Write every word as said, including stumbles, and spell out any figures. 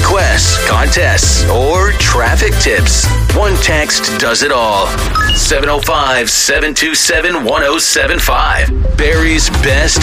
requests, contests, or traffic tips. One text does it all. seven oh five, seven two seven, one oh seven five. Barrie's best